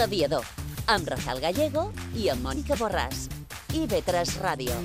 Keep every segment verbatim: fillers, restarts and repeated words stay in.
L'Aviador, amb Rafael Gallego i amb Mònica Borràs. I ve tres Ràdio.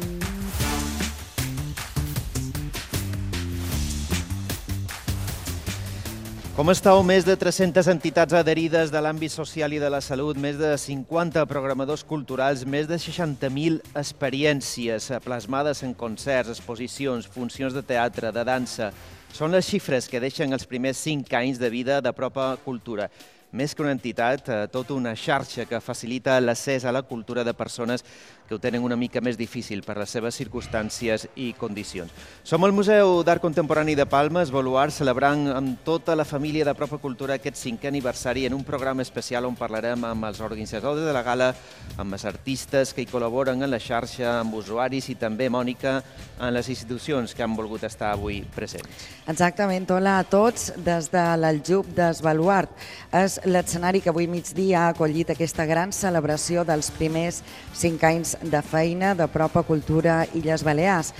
Com estàu? Més de tres-centes entitats adherides de l'àmbit social i de la salut, més de cinquanta programadors culturals, més de seixanta mil experiències plasmades en concerts, exposicions, funcions de teatre, de dansa. Són les xifres que deixen els primers cinc anys de vida de Propa Cultura. Més que una entitat, tota una xarxa que facilita l'accés a la cultura de persones que ho tenen una mica més difícil per les seves circumstàncies i condicions. Som al Museu d'Art Contemporani de Palma, Baluard, celebrant amb tota la família de Propa Cultura aquest cinquè aniversari en un programa especial on parlarem amb els organitzadors de la gala, amb els artistes que hi col·laboren en la xarxa, amb usuaris i també, Mònica, en les institucions que han volgut estar avui presents. Exactament. Hola a tots des de l'Aljub d'Esbaluard. És l'escenari que avui migdia ha acollit aquesta gran celebració dels primers cinc anys de feina de Propa Cultura Illes Balears,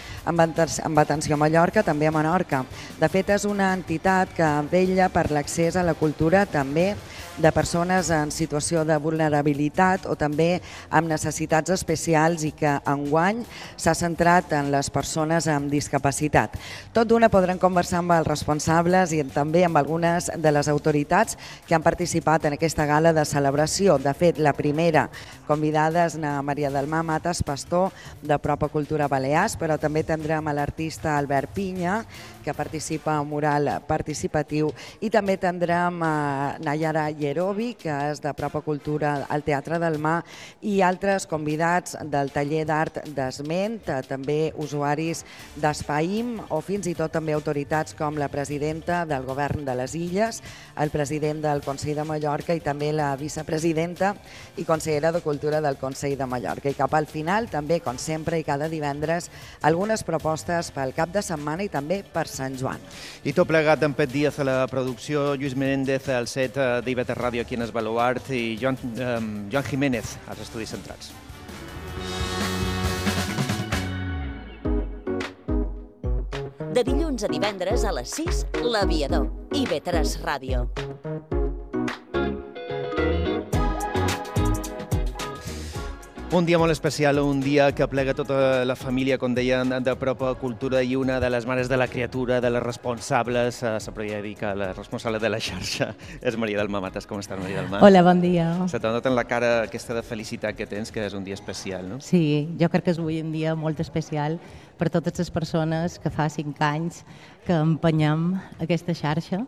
amb atenció a Mallorca, també a Menorca. De fet, és una entitat que vetlla per l'accés a la cultura també de persones en situació de vulnerabilitat o també amb necessitats especials i que enguany s'ha centrat en les persones amb discapacitat. Tot d'una podrem conversar amb els responsables i també amb algunes de les autoritats que han participat en aquesta gala de celebració. De fet, la primera convidada és na Maria del Mar Matas Pastor, de Propa Cultura Balears, però també tindrem l'artista Albert Pinya, que participa en mural participatiu, i també tindrem Nayara Yerobi, que és de Propa Cultura al Teatre del Mar, i altres convidats del taller d'art d'Esment, també usuaris d'Espaïm o fins i tot també autoritats com la presidenta del Govern de les Illes, el president del Consell de Mallorca i també la vicepresidenta i consellera de Cultura del Consell de Mallorca. I cap al final, també, com sempre i cada divendres, algunes propostes pel cap de setmana i també per Sant Joan. I tot plegat en Pet Díaz a la producció, Lluís Menéndez al set d'I V T Ràdio aquí en Esbaluard i Joan, eh, Joan Jiménez als estudis centrals. De dilluns a divendres a les sis, L'Aviador, I V tres Ràdio. Un dia molt especial, un dia que plega tota la família, com deien, de Propa Cultura i una de les mares de la criatura, de les responsables, se podria dir que la responsable de la xarxa és Maria del Mar Matas. Com estàs, Maria del Mar? Hola, bon dia. Se t'ha notat en la cara aquesta de felicitat que tens, que és un dia especial, no? Sí, jo crec que és avui un dia molt especial per totes les persones que fa cinc anys que empenyem aquesta xarxa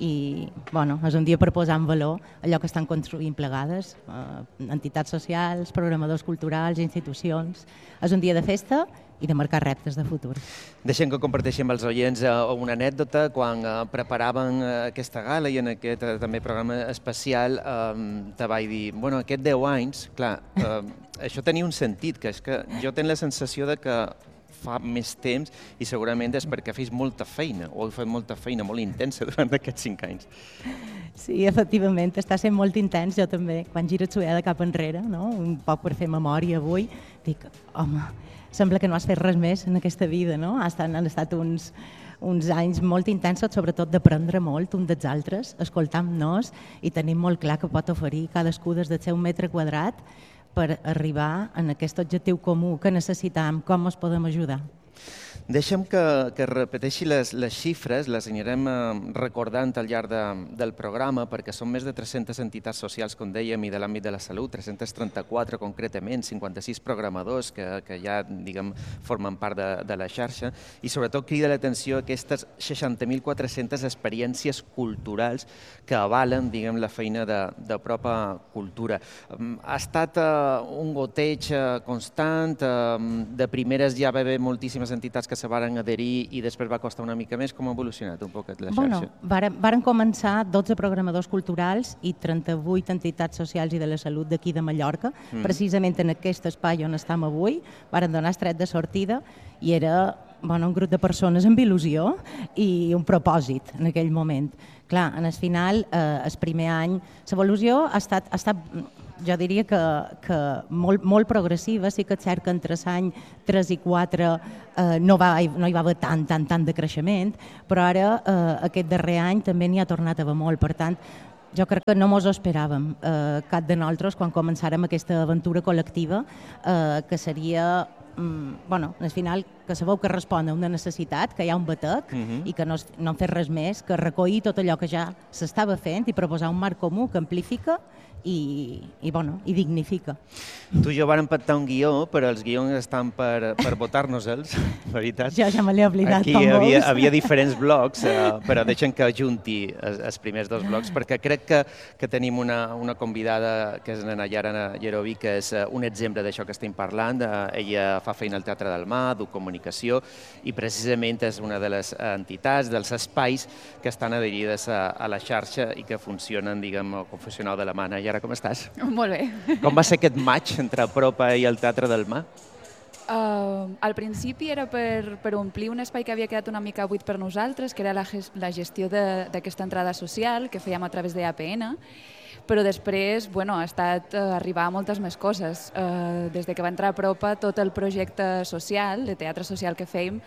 i bueno, és un dia per posar en valor allò que estan construint plegades, eh, entitats socials, programadors culturals, institucions. És un dia de festa i de marcar reptes de futur. Deixem que comparteixi amb els oients una anècdota. Quan preparaven aquesta gala i en aquest també programa especial te vaig dir, bueno, aquest deu anys, clar, això tenia un sentit, que és que jo tenc la sensació de que fa més temps i segurament és perquè fes molta feina o heu fet molta feina molt intensa durant aquests cinc anys. Sí, efectivament, està sent molt intens. Jo també, quan giro de cap enrere, no? Un poc per fer memòria avui, dic, home, sembla que no has fet res més en aquesta vida, no? Han estat uns, uns anys molt intensos, sobretot d'aprendre molt un dels altres, escoltant-nos i tenim molt clar que pot oferir cadascú des del seu metre quadrat per arribar a aquest objectiu comú que necessitam, com ens podem ajudar. Deixa'm que, que repeteixi les, les xifres, les anirem recordant al llarg de, del programa, perquè són més de tres-centes entitats socials, com dèiem, i de l'àmbit de la salut, tres-cents trenta-quatre concretament, cinquanta-sis programadors que, que ja diguem, formen part de, de la xarxa, i sobretot crida l'atenció aquestes seixanta mil quatre-centes experiències culturals que avalen diguem, la feina de, de Propa Cultura. Ha estat uh, un goteig uh, constant, uh, de primeres ja va haver moltíssimes entitats que se varen adherir i després va costar una mica més. Com ha evolucionat un poquet la xarxa? Bueno, varen, varen començar dotze programadors culturals i trenta-vuit entitats socials i de la salut d'aquí de Mallorca. Mm. Precisament en aquest espai on estem avui, varen donar el tret de sortida i era bueno, un grup de persones amb il·lusió i un propòsit en aquell moment. Clar, en el final, eh, el primer any, l'evolució ha estat, ha estat jo diria que, que molt, molt progressiva. Sí que és cert que entre l'any tres i quatre eh, no, va, no hi va haver tant, tant, tant de creixement, però ara eh, aquest darrer any també n'hi ha tornat a haver molt. Per tant, Jo crec que no mos ho esperàvem, eh, cap de nosaltres, quan començàrem aquesta aventura col·lectiva, eh, que seria, mm, bueno, al final, que sabeu que respon a una necessitat, que hi ha un batec, Mhm. i que no, no hem fet res més que recollir tot allò que ja s'estava fent i proposar un marc comú que amplifica i, i, bueno, i dignifica. Tu i jo vam pactar un guió, però els guions estan per, per votar-nos-els, veritat. Jo ja me l'he oblidat, Aquí com havia, vols. havia diferents blocs, eh, però deixen que junti els, els primers dos blocs, perquè crec que, que tenim una, una convidada, que és la Yara Yerovi, que és eh, un exemple d'això que estem parlant. Eh, ella fa feina al Teatre del Mar, du comunicació, i precisament és una de les entitats, dels espais que estan adherides a, a la xarxa i que funcionen, diguem, al confessional de la Mana. Yara, com estàs? Molt bé. Com va ser aquest match entre Apropa i el Teatre del Mar? Uh, al principi era per, per omplir un espai que havia quedat una mica buit per nosaltres, que era la, ges la gestió d'aquesta entrada social que fèiem a través de A P N, però després bueno, ha estat uh, arribar a moltes més coses. Uh, des de que va entrar a Apropa, tot el projecte social, de teatre social que fèiem,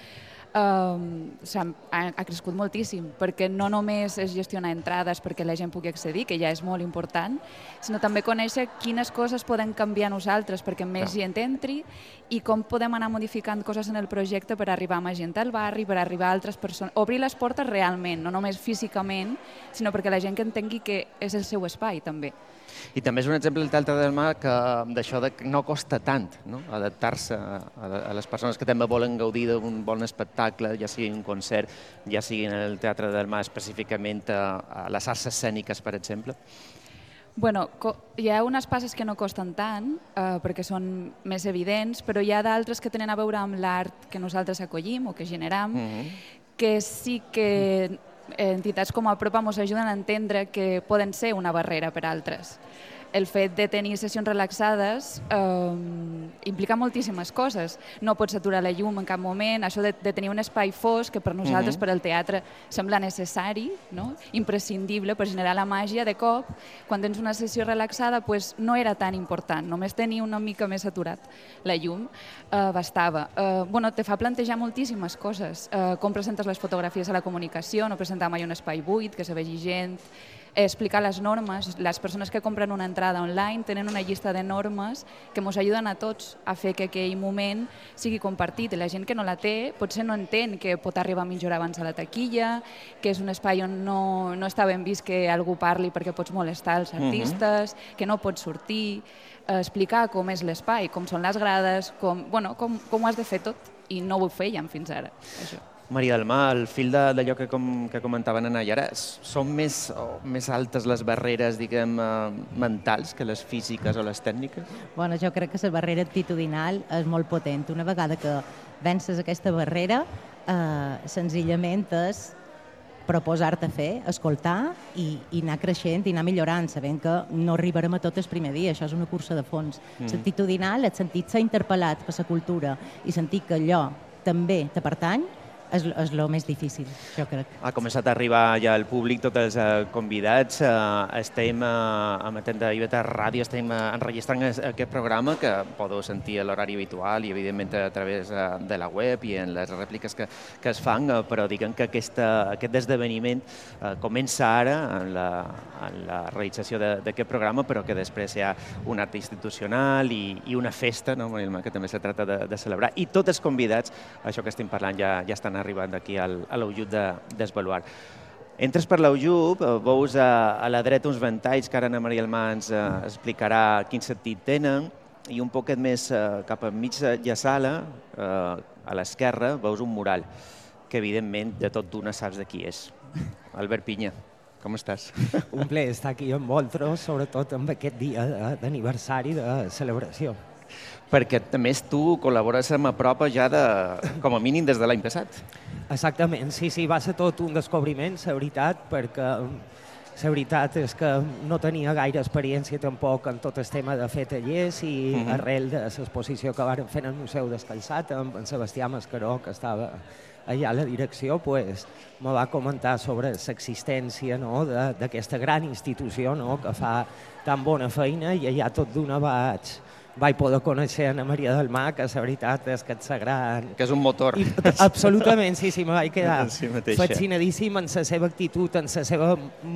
Uh, ha, ha crescut moltíssim, perquè no només és gestionar entrades perquè la gent pugui accedir, que ja és molt important, sinó també conèixer quines coses podem canviar nosaltres perquè més Clar. gent entri i com podem anar modificant coses en el projecte per arribar a més gent al barri, per arribar a altres persones, obrir les portes realment, no només físicament, sinó perquè la gent que entengui que és el seu espai també. I també és un exemple del Teatre del Mar que d'això de que no costa tant, no? Adaptar-se a, a les persones que també volen gaudir d'un bon espectacle, ja sigui un concert, ja sigui en el Teatre del Mar específicament a, a les arts escèniques, per exemple. Bueno, hi ha unes passes que no costen tant, eh, perquè són més evidents, però hi ha d'altres que tenen a veure amb l'art que nosaltres acollim o que generam, mm-hmm. que sí que entitats com Apropa ens ajuden a entendre que poden ser una barrera per a altres. El fet de tenir sessions relaxades eh, implica moltíssimes coses. No pots aturar la llum en cap moment, això de, de tenir un espai fosc que per nosaltres, mm-hmm. per al teatre, sembla necessari, no? Imprescindible per generar la màgia. De cop, quan tens una sessió relaxada, pues, no era tan important, només tenir una mica més aturat la llum eh, bastava. Eh, bueno, te fa plantejar moltíssimes coses. Eh, com presentes les fotografies a la comunicació, no presentar mai un espai buit, que se vegi gent, explicar les normes. Les persones que compren una entrada online tenen una llista de normes que ens ajuden a tots a fer que aquell moment sigui compartit. I la gent que no la té potser no entén que pot arribar mitja hora abans a la taquilla, que és un espai on no, no està ben vist que algú parli perquè pots molestar els artistes, uh-huh. que no pots sortir, eh, explicar com és l'espai, com són les grades, com, bueno, com, com ho has de fer tot, i no ho fèiem fins ara. Això. Maria del Mar, al fil d'allò que, com, que comentaven en Yara, són més, oh, més altes les barreres, diguem, eh, mentals que les físiques o les tècniques? Bueno, jo crec que la barrera actitudinal és molt potent. Una vegada que vences aquesta barrera, eh, senzillament és proposar-te fer, escoltar i, i anar creixent i anar millorant, sabent que no arribarem a tot el primer dia, això és una cursa de fons. Mm. L'actitudinal, el sentir-se interpel·lat per la cultura i sentir que allò també te pertany, és és el més difícil, jo crec. Ha començat a arribar ja al públic, tots els eh, convidats. Eh, estem eh, emetent de I V T Ràdio, estem eh, enregistrant aquest programa que podeu sentir a l'horari habitual i, evidentment, a través eh, de la web i en les rèpliques que, que es fan, eh, però diguem que aquesta, aquest esdeveniment eh, comença ara en la, en la realització d'aquest programa, però que després hi ha un art institucional i, i una festa, no, que també se tracta de, de celebrar. I tots els convidats, això que estem parlant, ja, ja estan arribant aquí al, a l'Aujut de, d'Esbaluart. Entres per l'Aujut, veus a, a la dreta uns ventalls que ara Ana Maria del Mar ens eh, explicarà quin sentit tenen, i un poquet més eh, cap a mig de sala, eh, a l'esquerra, veus un mural, que evidentment de tot d'una saps de qui és. Albert Pinya, com estàs? Un plaer estar aquí amb vosaltres, sobretot amb aquest dia d'aniversari de celebració. Perquè, a més, tu col·labores amb Apropa ja de, com a mínim des de l'any passat. Exactament, sí, sí, va ser tot un descobriment, la veritat, perquè la veritat és que no tenia gaire experiència tampoc en tot el tema de fer tallers i uh-huh. arrel de l'exposició que vàrem fer en el Museu Descalçat amb en Sebastià Mascaró, que estava allà a la direcció, pues, me va comentar sobre l'existència, no?, d'aquesta gran institució, no?, que fa tan bona feina, i allà tot d'una vaig vaig poder conèixer Ana Maria del Mar, que la veritat és que és la gran... Que és un motor. I, absolutament, sí, sí, me vaig quedar sí fascinadíssim en la seva actitud, en la seva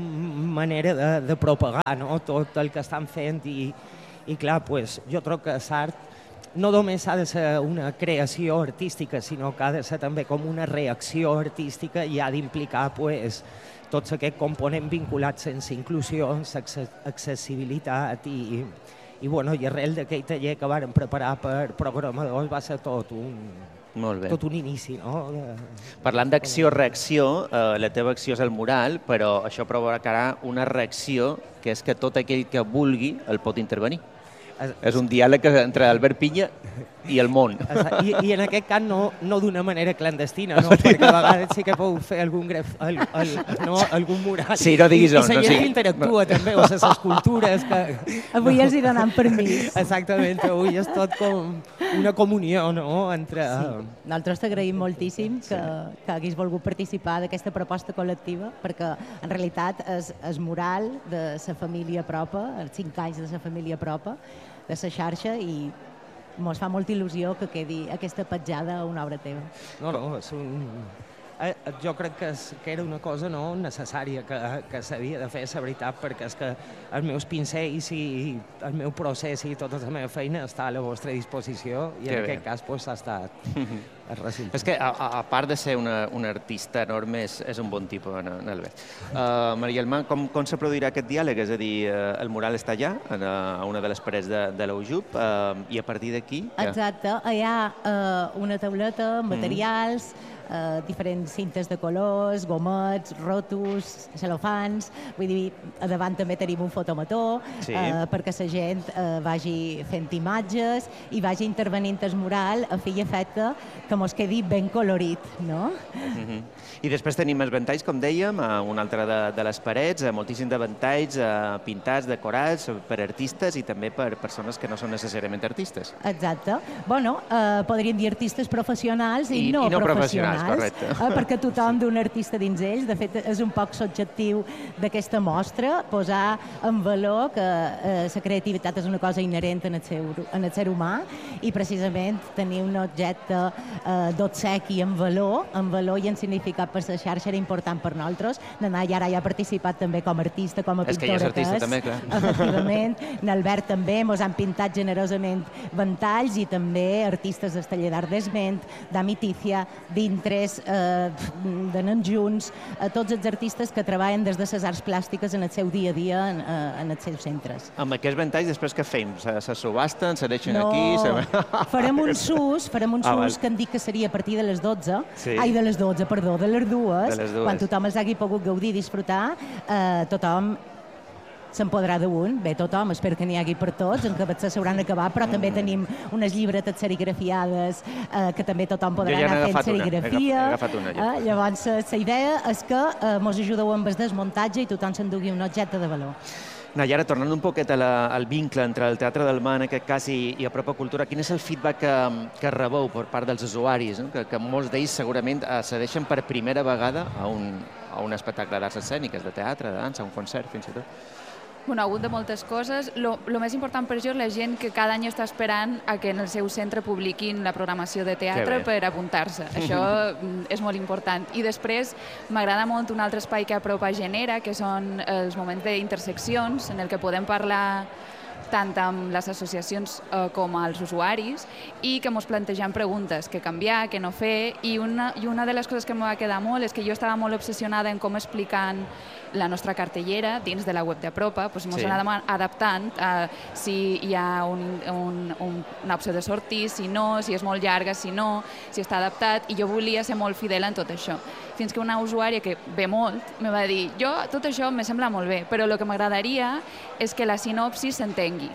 manera de, de propagar, no?, tot el que estan fent, i, i clar, pues, jo trobo que l'art no només ha de ser una creació artística, sinó que ha de ser també com una reacció artística i ha d'implicar, pues, tots aquests components vinculats sense inclusió, sense accessibilitat i... I, bueno, i arrel d'aquell taller que vàrem preparar per programadors va ser tot un, Molt bé. tot un inici, no? De... Parlant d'acció-reacció, eh, la teva acció és el mural, però això provocarà una reacció que és que tot aquell que vulgui el pot intervenir. Es, és un diàleg entre Albert Pinya i el món. I, i en aquest cas no, no d'una manera clandestina, no? Perquè a vegades sí que pou fer algun, graf, el, el, no? algun mural. Sí, no diguis on. I la gent no, sí. que interactua no. també, o les escultures. Que... Avui els hi donem permís. Exactament, avui és tot com una comunió, no?, entre... Sí. Nosaltres t'agraïm moltíssim que, que haguis volgut participar d'aquesta proposta col·lectiva, perquè en realitat és, és mural de la família propa, els cinc anys de la família propa, de la xarxa, i ens fa molta il·lusió que quedi aquesta petjada a una obra teva. No, no, és un... Eh, jo crec que, és, que era una cosa no necessària que, que s'havia de fer, la veritat, perquè és que els meus pincells i el meu procés i tota la meva feina està a la vostra disposició, i en aquest cas pues, ha estat el resultat. És que, a, a part de ser una, una artista enorme, és, és un bon tipus, en, en Albert. Uh, Maria Elma, com, com se produirà aquest diàleg? És a dir, uh, el mural està allà, en, a una de les parets de, de l'Ujub, uh, i a partir d'aquí... Ja... Exacte, hi ha uh, una tauleta amb materials, mm. Uh, diferents cintes de colors, gomets, rotos, celofans, vull dir, a davant també tenim un fotomató, sí. uh, perquè la gent uh, vagi fent imatges i vagi intervenint el mural a fi i efecte que mos quedi ben colorit, no? Mm-hmm. I després tenim els ventalls, com dèiem, a una altra de, de les parets, moltíssims de ventalls uh, pintats, decorats per artistes i també per persones que no són necessàriament artistes. Exacte. Bueno, uh, podríem dir artistes professionals i, I no, i no professionals. Correcte. Eh, perquè tothom d'un artista dins ells, de fet és un poc l'objectiu d'aquesta mostra, posar en valor que eh, la creativitat és una cosa inherent en el, seu, en el ser humà, i precisament tenir un objecte eh, d'obsequi en valor, en valor i en significat per la xarxa era important per nosaltres. Nanà i ara ja ha participat també com a artista, com a és pintora que ja és artista que és. També, clar. Efectivament. N'Albert també, mos han pintat generosament ventalls, i també artistes del taller d'art d'Esment, d'Amitícia, d'Intre, eh, d'anem junts, a tots els artistes que treballen des de les arts plàstiques en el seu dia a dia en, en els seus centres. Amb aquests ventalls després què fem? Se, se subasten, se deixen no, aquí? Se... farem un sus, farem un ah, sus que han dit que seria a partir de les dotze, sí. ai, de les dotze, perdó, de les dues, de les dues. Quan tothom els hagi pogut gaudir i disfrutar, eh, tothom se'n podrà d'un, bé, tothom, espero que n'hi hagi per tots, en què s'hauran d'acabar, però també tenim unes llibretes serigrafiades eh, que també tothom podrà ja anar fent serigrafia. He agafat una, ja. eh, llavors, la idea és que eh, mos ajudeu amb el desmuntatge i tothom s'endugui un objecte de valor. No, i ara, tornant un poquet a la, al vincle entre el Teatre del Mar, en aquest cas, i, i a Propa Cultura, quin és el feedback que, que rebeu per part dels usuaris, no? que, que molts d'ells segurament accedeixen per primera vegada a un, a un espectacle d'arts escèniques, de teatre, de dansa, un concert, fins i tot? Bueno, ha hagut de moltes coses. Lo, lo més important per això és la gent que cada any està esperant a que en el seu centre publiquin la programació de teatre per apuntar-se. Això és molt important. I després m'agrada molt un altre espai que apropa Genera, que són els moments d'interseccions, en el que podem parlar tant amb les associacions eh, com als usuaris, i que ens plantegem preguntes, què canviar, què no fer, i una, i una de les coses que em va quedar molt és que jo estava molt obsessionada en com explicant la nostra cartellera dins de la web d'Apropa, doncs ens sí. anàvem adaptant a si hi ha un, un, un, una opció de sortir, si no, si és molt llarga, si no, si està adaptat, i jo volia ser molt fidel en tot això. Fins que una usuària que ve molt me va dir, jo tot això me sembla molt bé, però el que m'agradaria és que la sinopsis s'entengui.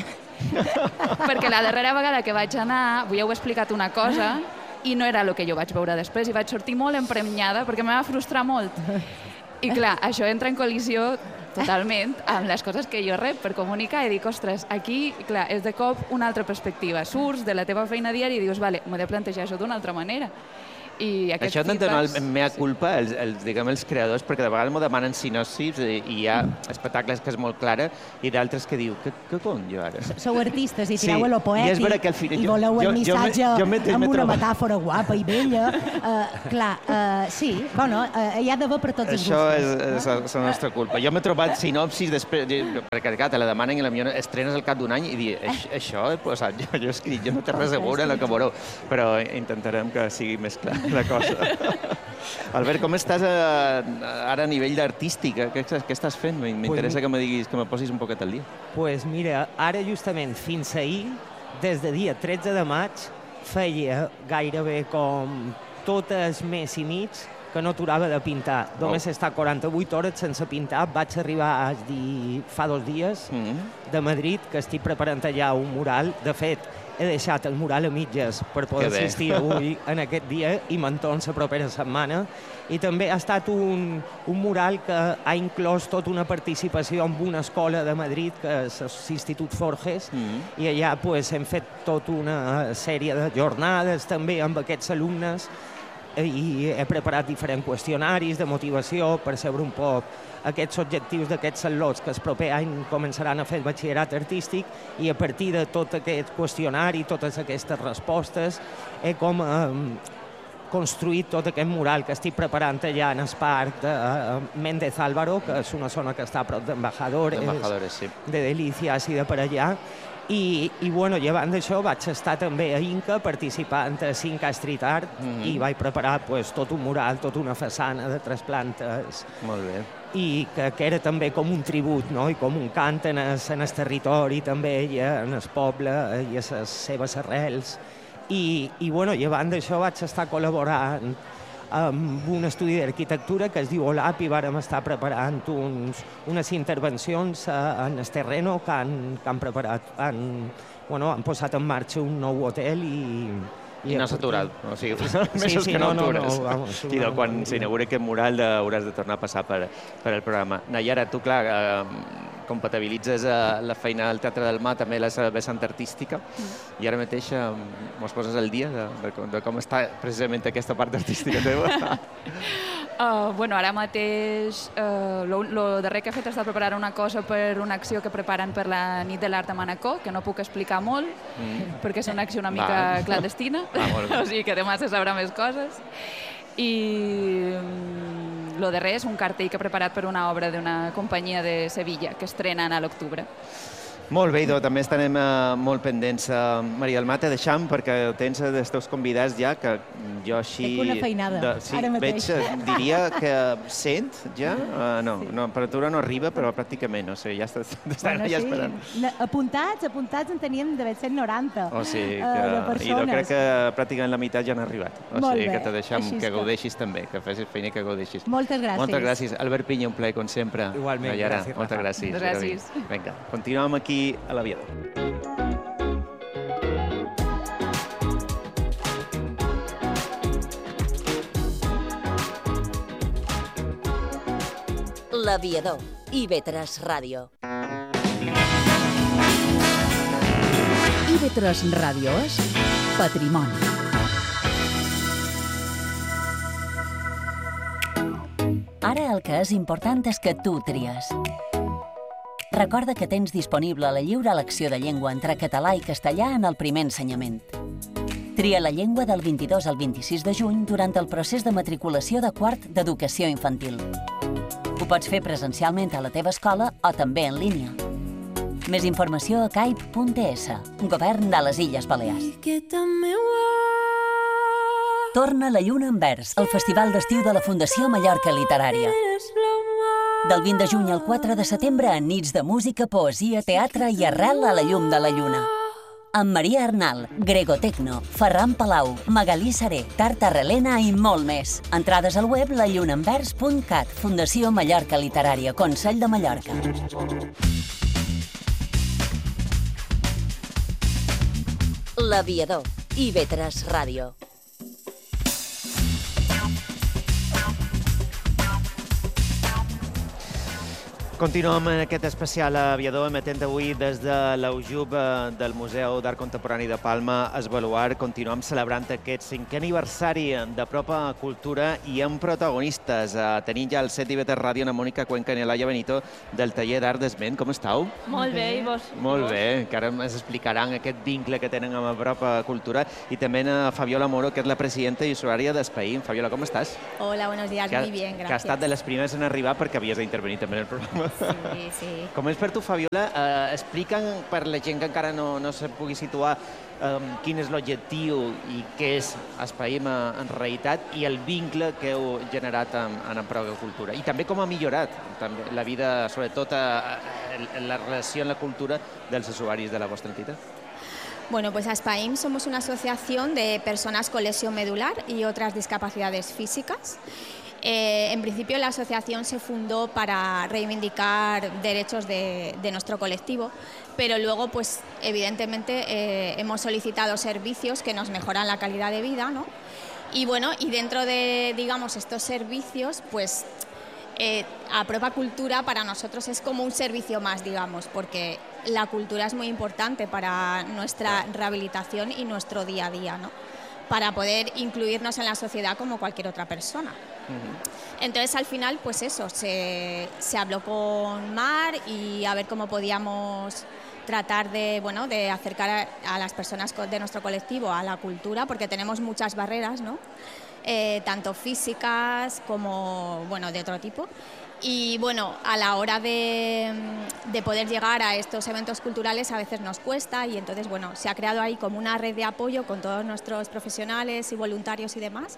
Perquè la darrera vegada que vaig anar, avui heu explicat una cosa i no era el que jo vaig veure després, i vaig sortir molt emprenyada perquè em va frustrar molt. I clar, això entra en col·lisió totalment amb les coses que jo rep per comunicar, i dic, ostres, aquí, clar, és de cop una altra perspectiva. Surts de la teva feina diària i dius, vale, m'he de plantejar això d'una altra manera. I aquest Això hem de donar feedbacks- mea culpa els, els, diguem, els creadors, perquè de vegades m'ho demanen sinopsis i hi ha espectacles que és molt clara i d'altres que diu, què, què cony jo ara? Sou artistes i Sí, tireu a lo i és poètic vera que al final i jo- voleu jo- el jo m'he- missatge jo m'he- amb m'he una trobat- metàfora guapa i bella. Uh, clar, uh, sí, bueno, uh, hi ha d'haver per tots els Això és, gustos. és, és la nostra culpa. Jo m'he trobat sinopsis després, perquè clar, te la demanen i la millor estrenes al cap d'un any i dir, "Aix- això he posat jo, jo he escrit, jo no té res a veure en el que veureu, però intentarem que sigui més clar la cosa. Albert, com estàs a, ara a nivell d'artístic? Què, què estàs fent? M'interessa que me diguis, que me posis un poquet al dia. Pues mira, ara justament fins ahir, des de dia tretze de maig, feia gairebé com tot el mes i mig que no aturava de pintar. Només Oh. està quaranta-vuit hores sense pintar. Vaig arribar a dir, fa dos dies Mm -hmm. de Madrid que estic preparant allà un mural. De fet, he deixat el mural a mitges per poder Que bé. assistir avui en aquest dia i me'n torno la propera setmana. I també ha estat un, un mural que ha inclòs tota una participació en una escola de Madrid, que és l'Institut Forges, Mm. i allà pues, hem fet tota una sèrie de jornades també amb aquests alumnes i he preparat diferents qüestionaris de motivació per saber un poc aquests objectius d'aquests al·lots que el proper any començaran a fer el batxillerat artístic, i a partir de tot aquest qüestionari, totes aquestes respostes, he com eh, construït tot aquest mural que estic preparant allà en el parc de eh, Méndez Álvaro, que és una zona que està a prop d'Embajadores, Embajadores, sí. de Delicias i de per allà. I, i bueno, llevant d'això vaig estar també a Inca participant a Cinca Street Art Mhm. i vaig preparar pues, tot un mural, tota una façana de tres plantes Molt bé. i que, que era també com un tribut, no? I com un cant en el, en el territori també, i en el poble i a les seves arrels. I, i bueno, llevant d'això vaig estar col·laborant amb un estudi d'arquitectura que es diu OLAP i vàrem estar preparant uns, unes intervencions a, en el terreno que han, que han preparat, han, bueno, han posat en marxa un nou hotel i... I no s'ha aturat, o sigui, fa Sí, mesos sí, que no, no, no, atures. no, vamos, I de una- quan s'inauguri aquest mural de- hauràs de tornar a passar per, per el programa. Nayara, tu, clar, eh, compatibilitzes eh, la feina al Teatre del Mar, també la seva vessant artística, mm. i ara mateix eh, mos poses al dia de, de, com- de com està precisament aquesta part artística teva. Uh, bueno, ara mateix uh, lo, lo darrer que he fet ha estat preparar una cosa per una acció que preparen per la nit de l'art a Manacor, que no puc explicar molt, Mm. perquè és una acció una mica Va. clandestina, Ah, molt bé. o sigui que demà se sabrà més coses. I mm, lo darrer és un cartell que he preparat per una obra d'una companyia de Sevilla, que estrenen a l'octubre. Molt bé, Ido, també estarem eh, molt pendents. Uh, Maria del Mar, te deixam perquè tens dels teus convidats ja, que jo així... Tinc una feinada, sí, ara mateix. Veig, eh, diria que cent ja? Uh, no, Sí. no, per tu no arriba, però pràcticament, no sé, ja estàs estan Bueno, allà sí. esperant. Na- Apuntats, apuntats en teníem d'haver cent noranta. O sigui eh, que, de Ido, persones. crec que pràcticament la meitat ja han arribat. O Molt sigui bé, que te deixem així que està. gaudeixis també, que facis feina i que gaudeixis. Moltes gràcies. Moltes gràcies. Albert Pinya, un plaer, com sempre. Igualment, Nayara, gràcies, moltes Rafa. gràcies. Gràcies. Vinga, continuem aquí a l'Aviador. L'Aviador, i ve tres Ràdio. I ve tres Ràdio és Patrimoni. Ara el que és important és que tu tries. Recorda que tens disponible la lliure elecció de llengua entre català i castellà en el primer ensenyament. Tria la llengua del vint-i-dos al vint-i-sis de juny durant el procés de matriculació de quart d'educació infantil. Ho pots fer presencialment a la teva escola o també en línia. Més informació a caip punt es, Govern de les Illes Balears. Torna la lluna en vers, el festival d'estiu de la Fundació Mallorca Literària. Del vint de juny al quatre de setembre, en nits de música, poesia, teatre i arrel a la llum de la lluna. Amb Maria Arnal, Grego Tecno, Ferran Palau, Magalí Saré, Tarta Relena i molt més. Entrades al web la lluna en vers punt cat, Fundació Mallorca Literària, Consell de Mallorca. L'Aviador, i ve tres Ràdio. Continuem en aquest especial aviador, emetent avui des de l'Aujub del Museu d'Art Contemporani de Palma, es Baluard. Continuem celebrant aquest cinquè aniversari de Propa Cultura i amb protagonistes. Tenim ja al set d'I V T Ràdio una Mònica Cuenca i Laia Benito del taller d'art d'Esment. Com estàu? Molt bé, i vos? Molt bé, que ara ens explicaran aquest vincle que tenen amb la Propa Cultura, i també a Fabiola Moro, que és la presidenta i usuària d'Espaïm. Fabiola, com estàs? Hola, buenos días, muy bien, gracias. Que ha estat de les primeres en arribar perquè havies d'intervenir també en el programa. Sí, sí. Com és per tu, Fabiola, eh, explica'm per la gent que encara no, no se pugui situar eh, quin és l'objectiu i què és Espaïm en realitat i el vincle que heu generat en, en Propa Cultura. I també com ha millorat també, la vida, sobretot eh, la relació amb la cultura dels usuaris de la vostra entitat. Bueno, pues Espaïm somos una asociación de personas con lesión medular y otras discapacidades físicas. Eh, en principio la asociación se fundó para reivindicar derechos de, de nuestro colectivo, pero luego pues evidentemente eh, hemos solicitado servicios que nos mejoran la calidad de vida, ¿no? Y bueno, y dentro de, digamos, estos servicios, pues eh, a Propa Cultura para nosotros es como un servicio más, digamos, porque la cultura es muy importante para nuestra rehabilitación y nuestro día a día, ¿no? Para poder incluirnos en la sociedad como cualquier otra persona. Uh-huh. Entonces, al final, pues eso, se, se habló con Mar y a ver cómo podíamos tratar de, bueno, de acercar a, a las personas de nuestro colectivo a la cultura, porque tenemos muchas barreras, ¿no? Eh, tanto físicas como, bueno, de otro tipo. Y bueno, a la hora de, de poder llegar a estos eventos culturales a veces nos cuesta, y entonces bueno, se ha creado ahí como una red de apoyo con todos nuestros profesionales y voluntarios y demás,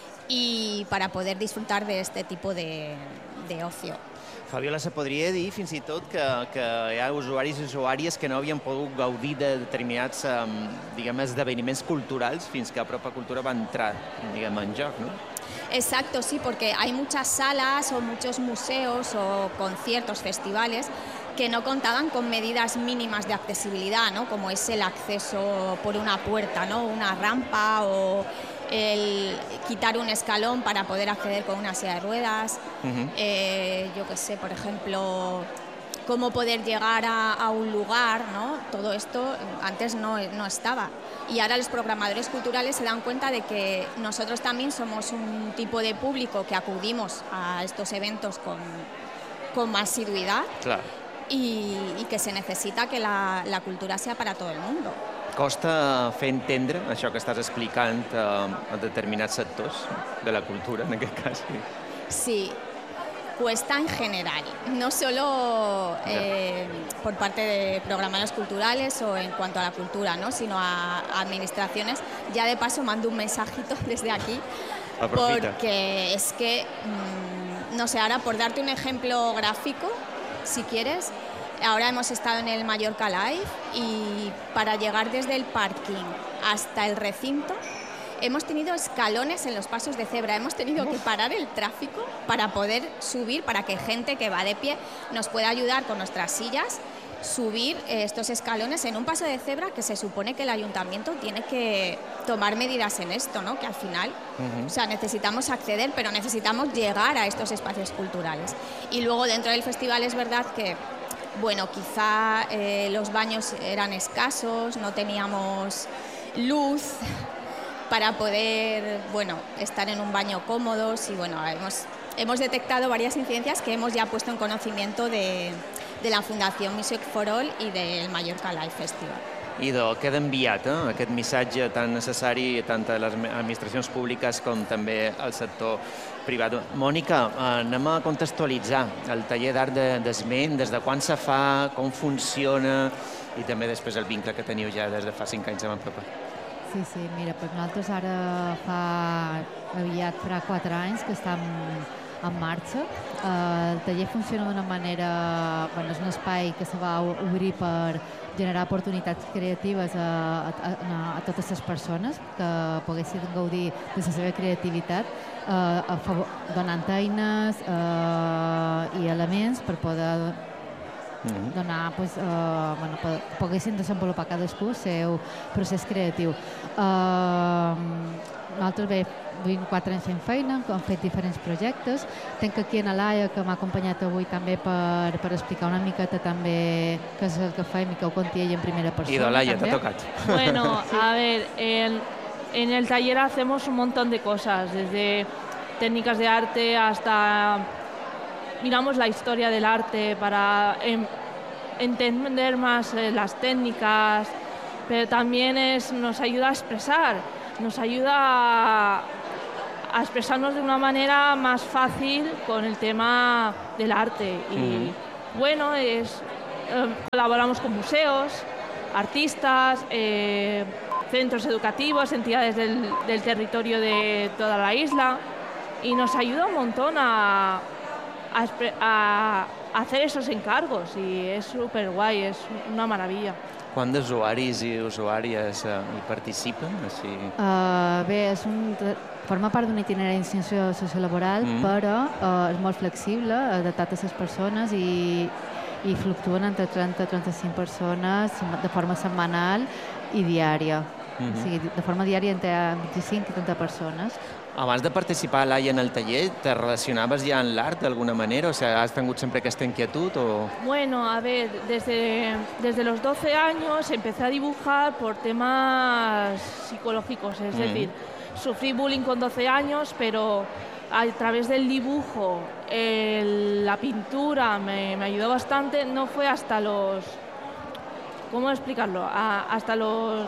y para poder disfrutar de este tipo de, de ocio. Fabiola, se podria dir fins i tot que, que hi ha usuaris i usuàries que no havien pogut gaudir de determinats um, diguem, esdeveniments culturals fins que a Propa Cultura va entrar diguem, en joc, no? Exacto, sí, porque hay muchas salas o muchos museos o conciertos, festivales que no contaban con medidas mínimas de accesibilidad, ¿no? Como es el acceso por una puerta, ¿no? Una rampa o el quitar un escalón para poder acceder con una silla de ruedas. Uh-huh. eh, yo qué sé, por ejemplo, cómo poder llegar a, a un lugar, ¿no? Todo esto antes no, no estaba. Y ahora los programadores culturales se dan cuenta de que nosotros también somos un tipo de público que acudimos a estos eventos con, con más asiduidad. Claro. Y, y que se necesita que la, la cultura sea para todo el mundo. Costa fer entendre això que estàs explicant a, a determinats sectors de la cultura, en aquest cas. Sí, cuesta en general, no solo eh, por parte de programadores culturales o en cuanto a la cultura, ¿no? Sino a, a administraciones. Ya de paso mando un mensajito desde aquí, Aprofita. Porque es que, mmm, no sé, ahora por darte un ejemplo gráfico, si quieres, ahora hemos estado en el Mallorca Live y para llegar desde el parking hasta el recinto hemos tenido escalones en los pasos de cebra, hemos tenido que parar el tráfico para poder subir, para que gente que va de pie nos pueda ayudar con nuestras sillas, subir estos escalones en un paso de cebra que se supone que el ayuntamiento tiene que tomar medidas en esto, ¿no? Que al final, uh-huh. o sea, necesitamos acceder, pero necesitamos llegar a estos espacios culturales. Y luego dentro del festival es verdad que, bueno, quizá eh, los baños eran escasos, no teníamos luz para poder, bueno, estar en un baño cómodos y bueno, hemos, hemos detectado varias incidencias que hemos ya puesto en conocimiento de, de la Fundació Music for All i del Mallorca Live Festival. Idò, queda enviat eh, aquest missatge tan necessari tant a les administracions públiques com també al sector privat. Mònica, anem a contextualitzar el taller d'art d'Esment, des de quan se fa, com funciona i també després el vincle que teniu ja des de fa cinc anys amb Propa. Sí, sí, mira, per nosaltres ara fa aviat farà quatre anys que estem en marxa. El taller funciona d'una manera, bueno, és un espai que se va obrir per generar oportunitats creatives a, a, a, a totes les persones que poguessin gaudir de la seva creativitat, eh, a favor, donant eines eh, i elements per poder donar, doncs, eh, bueno, que poguessin desenvolupar cadascú el seu procés creatiu. Eh, nosaltres bé, duim quatre anys fent feina, hem fet diferents projectes. Tenc aquí en Alaia, que m'ha acompanyat avui també per, per explicar una miqueta també què és el que fem i que ho conti ella en primera persona. I d'Alaia, t'ha tocat. Bueno, a ver, en, en el taller hacemos un montón de cosas, desde técnicas de arte hasta miramos la historia del arte para em, entender más eh, las técnicas, pero también es, nos ayuda a expresar, nos ayuda a, a expresarnos de una manera más fácil con el tema del arte. Y mm. bueno, es, eh, colaboramos con museos, artistas, eh, centros educativos, entidades del, del territorio de toda la isla, y nos ayuda un montón a, a, a hacer esos encargos, y es súper guay, es una maravilla. Quants d'usuaris i usuàries uh, hi participen? Així... Uh, bé, és un, forma part d'un itinerari d'iniciació sociolaboral, mm. però uh, és molt flexible, adaptat a les persones, i, i fluctuen entre trenta a trenta-cinc persones de forma setmanal i diària. Mm-hmm. O sigui, de forma diària entre vint-i-cinc i trenta persones. Abans de participar, Laia, en el taller, ¿te relacionabas ya en l'art d'alguna manera? O sea, ¿has tenido siempre aquesta inquietud? O... Bueno, a ver, desde, desde los doce años empecé a dibujar por temas psicológicos, es mm. decir, sufrí bullying con doce años, pero a través del dibujo, el, la pintura me, me ayudó bastante. No fue hasta los... ¿Cómo explicarlo? A, hasta los...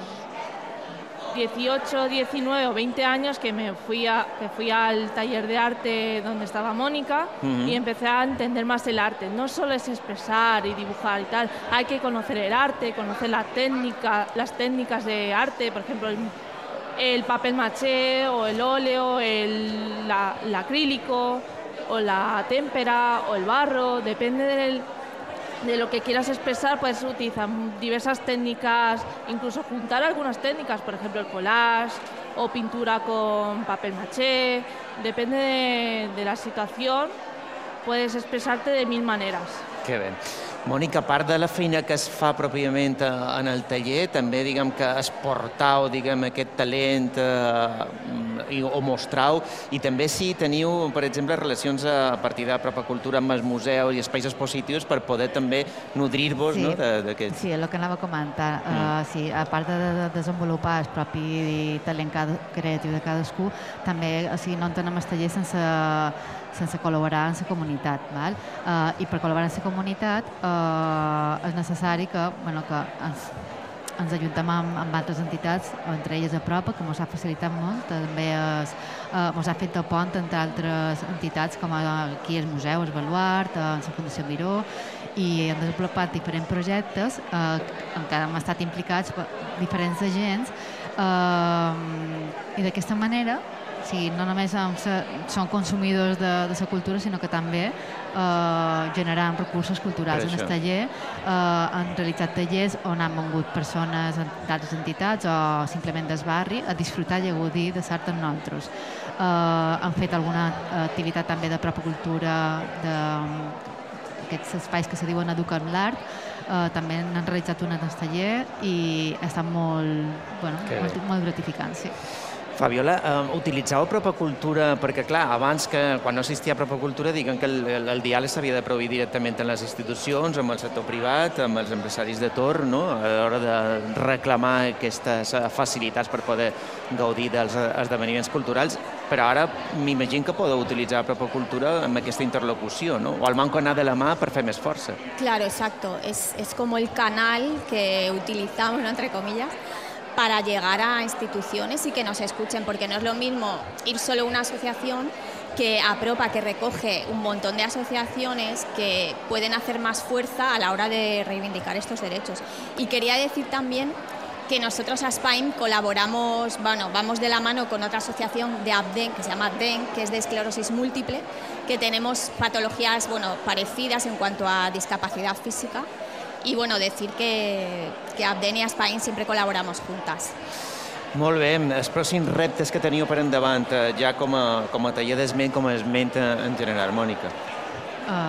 dieciocho, diecinueve o veinte años que me fui, a, que fui al taller de arte donde estaba Mónica uh-huh. y empecé a entender más el arte. No solo es expresar y dibujar y tal, hay que conocer el arte, conocer la técnica, las técnicas de arte, por ejemplo, el, el papel maché o el óleo, el, la, el acrílico o la témpera o el barro, depende del... de lo que quieras expresar, puedes utilizar diversas técnicas, incluso juntar algunas técnicas, por ejemplo el collage o pintura con papel maché, depende de, de la situación, puedes expresarte de mil maneras. Que bé. Mònica, a part de la feina que es fa pròpiament en el taller, també diguem que exportau diguem, aquest talent eh, o mostrau, i també si teniu, per exemple, relacions a partir de la pròpia cultura amb els museus i espais expositius per poder també nodrir-vos sí, no, d'aquest... Sí, el que anava a comentar. Mm. Uh, sí, a part de, de desenvolupar el propi talent cada, creatiu de cadascú, també o sigui, no entenem el taller sense... sense col·laborar amb la comunitat. Val? Uh, I per col·laborar amb la comunitat uh, és necessari que, bueno, que ens, ens ajuntem amb, amb altres entitats, entre elles a Propa, que ens ha facilitat molt. També ens uh, ha fet el pont entre altres entitats, com aquí el Museu, el Baluart, uh, la Fundació Miró, i hem desenvolupat diferents projectes uh, en què hem estat implicats diferents agents, uh, i d'aquesta manera o sigui, no només són consumidors de, de la cultura, sinó que també eh, generant recursos culturals. En el taller eh, han realitzat tallers on han vengut persones d'altres entitats o simplement del barri a disfrutar i a gaudir de l'art amb nosaltres. Eh, han fet alguna activitat també de pròpia cultura, d'aquests espais que se diuen Educar amb l'Art. Uh, també han realitzat un taller i ha estat molt, bueno, molt, molt gratificant. Sí. Fabiola, uh, utilitzàveu Propa Cultura perquè, clar, abans que, quan no existia Propa Cultura, diguen que el, el, el diàleg s'havia de proveir directament en les institucions, amb el sector privat, amb els empresaris de torn, no? A l'hora de reclamar aquestes facilitats per poder gaudir dels esdeveniments culturals, però ara m'imagino que podeu utilitzar Propa Cultura amb aquesta interlocució, no? O al manco anar de la mà per fer més força. Claro, exacto. Es, es como el canal que utilizamos, ¿no? Entre comillas, para llegar a instituciones y que nos escuchen, porque no es lo mismo ir solo a una asociación que a Propa, que recoge un montón de asociaciones que pueden hacer más fuerza a la hora de reivindicar estos derechos. Y quería decir también que nosotros a SPAIM colaboramos, bueno, vamos de la mano con otra asociación de ABDEN, que se llama ABDEN, que es de esclerosis múltiple, que tenemos patologías, bueno, parecidas en cuanto a discapacidad física. Y bueno, decir que, que ABDEN i SPAIM sempre col·laboramos juntas. Molt bé, els pròxims reptes que teniu per endavant, ja com a, com a taller d'esment, com a esment en general, Mònica? Uh,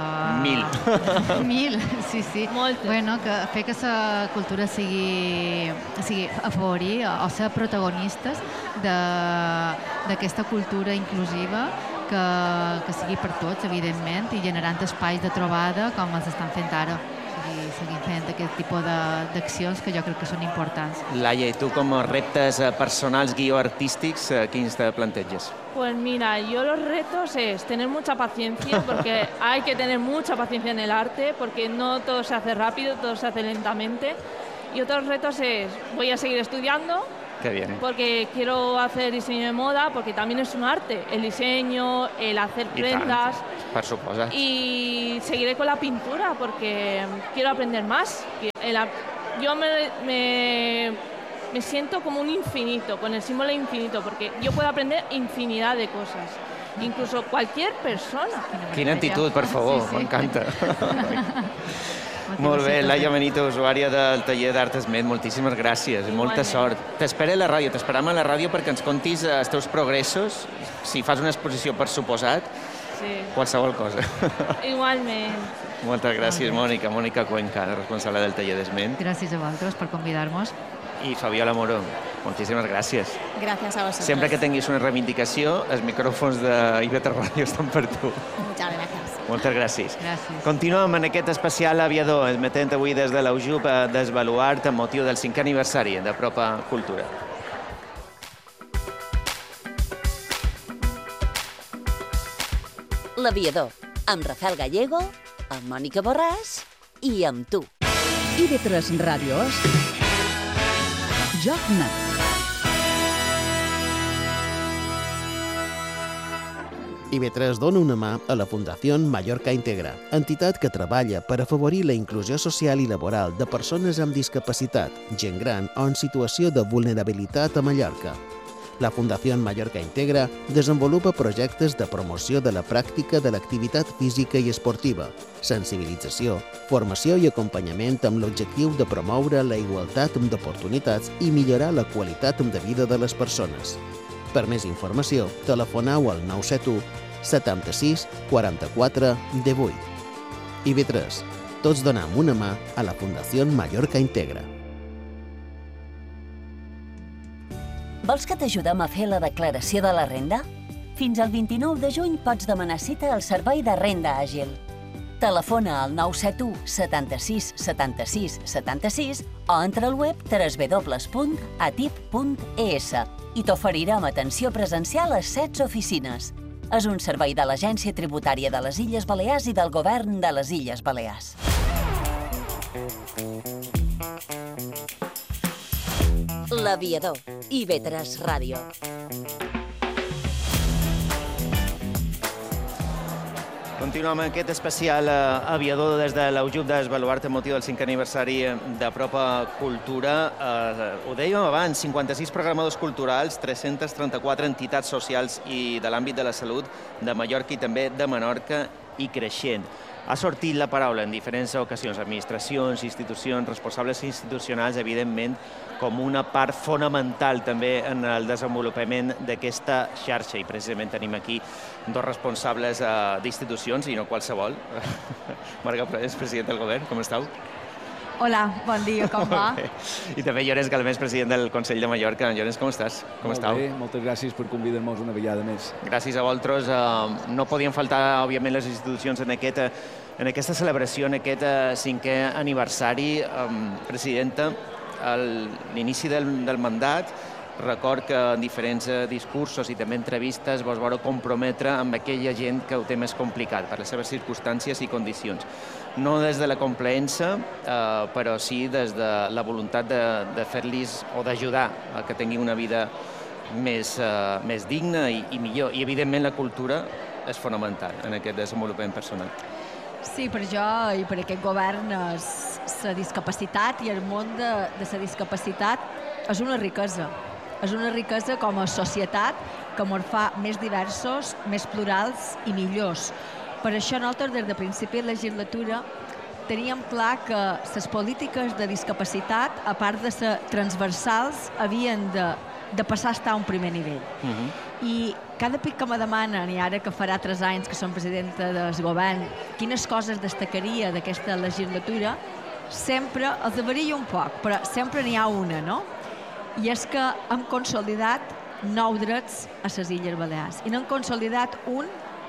Mil. Mil, sí, sí. Moltes. Bueno, que fer que la cultura sigui, sigui afavorir o ser protagonistes d'aquesta cultura inclusiva que, que sigui per tots, evidentment, i generant espais de trobada com els estan fent ara. I seguim fent aquest tipus d'accions que jo crec que són importants. Laia, i tu com a reptes personals, guió artístics, quins te planteges? Pues mira, yo los retos es tener mucha paciencia, porque hay que tener mucha paciencia en el arte, porque no todo se hace rápido, todo se hace lentamente. Y otros retos es, voy a seguir estudiando, Qué bien, ¿eh? porque quiero hacer diseño de moda, porque también es un arte, el diseño, el hacer I prendas. tant, per suposat. Y seguiré con la pintura, porque quiero aprender más. El- Yo me, me, me siento como un infinito, con el símbolo infinito, porque yo puedo aprender infinidad de cosas, incluso cualquier persona. Quina actitud, per favor, Sí, sí. m'encanta. Molt bé, Laia Benito, usuària del taller d'Art Esmet, moltíssimes gràcies i molta sort. T'espera a la ràdio, t'esperam a la ràdio perquè ens contis els teus progressos, si fas una exposició per suposat, Sí, qualsevol cosa. igualmente. Moltes gràcies, Mònica. Mònica Cuenca, responsable del taller d'Esment. Gràcies a vosaltres per convidar-nos. I Fabiola Moro, moltíssimes gràcies. Gracias a vosotros. Sempre que tinguis una reivindicació, els micròfons d'I V tres Ràdio estan per tu. Muchas gracias. Moltes gràcies. Gràcies. Continuem en aquest especial aviador, emetent avui des de l'Aujup des Baluart amb motiu del cinquè aniversari de Propa Cultura. L'aviador, amb Rafael Gallego, amb Mònica Borràs i amb tu. I V tres Ràdios, Joc Net. I V tres dona una mà a la Fundació Mallorca Integra, entitat que treballa per afavorir la inclusió social i laboral de persones amb discapacitat, gent gran o en situació de vulnerabilitat a Mallorca. La Fundació Mallorca Integra desenvolupa projectes de promoció de la pràctica de l'activitat física i esportiva, sensibilització, formació i acompanyament amb l'objectiu de promoure la igualtat d'oportunitats i millorar la qualitat de vida de les persones. Per més informació, telefoneu al nou set u setanta-sis quaranta-quatre divuit. I V tres. Tots donem una mà a la Fundació Mallorca Integra. Vols que t'ajudem a fer la declaració de la renda? Fins al vint-i-nou de juny pots demanar cita al Servei de Renda Àgil. Telefona al nou set u setanta-sis setanta-sis setanta-sis o entra al web w w w punt atip punt e s i t'oferirem atenció presencial a setze oficines. És un servei de l'Agència Tributària de les Illes Balears i del Govern de les Illes Balears. L'aviador, I V tres Ràdio. Continuem amb aquest especial eh, aviador des de l'Aujup des Baluart amb motiu del cinquè aniversari de Propa Cultura. Eh, ho dèiem abans, cinquanta-sis programadors culturals, tres-centes trenta-quatre entitats socials i de l'àmbit de la salut de Mallorca i també de Menorca i creixent. Ha sortit la paraula en diferents ocasions, administracions, institucions, responsables institucionals, evidentment, com una part fonamental també en el desenvolupament d'aquesta xarxa. I precisament tenim aquí dos responsables eh, d'institucions, i no qualsevol. Marga Prades, president del govern, com esteu? Hola, bon dia, com va? I també Llorenç Galmés, president del Consell de Mallorca. Llorenç, com estàs? Com Molt esteu? bé, moltes gràcies per convidar-nos una vegada més. Gràcies a vosaltres. Eh, no podien faltar, òbviament, les institucions en, aquest, en aquesta celebració, en aquest eh, cinquè aniversari. Eh, presidenta, a l'inici del, del mandat, record que en diferents eh, discursos i també entrevistes vos vau comprometre amb aquella gent que ho té més complicat per les seves circumstàncies i condicions. No des de la complaença, eh, però sí des de la voluntat de, de fer-los o d'ajudar a que tinguin una vida més, eh, més digna i, i millor. I, evidentment, la cultura és fonamental en aquest desenvolupament personal. Sí, per jo i per aquest govern la discapacitat i el món de, de la discapacitat és una riquesa. És una riquesa com a societat que ens fa més diversos, més plurals i millors. Per això nosaltres, des de principi de legislatura, teníem clar que les polítiques de discapacitat, a part de ser transversals, havien de de passar a estar a un primer nivell. Uh -huh. I cada pic que me demanen, i ara que farà tres anys que som presidenta del govern, quines coses destacaria d'aquesta legislatura, sempre els avaria un poc, però sempre n'hi ha una, no? I és que hem consolidat nou drets a les Illes Balears. I n'hem consolidat un